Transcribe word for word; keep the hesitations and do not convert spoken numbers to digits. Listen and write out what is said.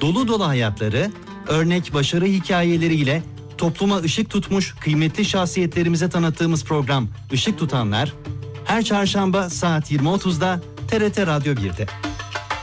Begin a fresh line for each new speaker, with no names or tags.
dolu dolu hayatları, örnek başarı hikayeleriyle topluma ışık tutmuş kıymetli şahsiyetlerimize tanıttığımız program Işık Tutanlar, her çarşamba saat yirmi otuzda T R T Radyo bir'de.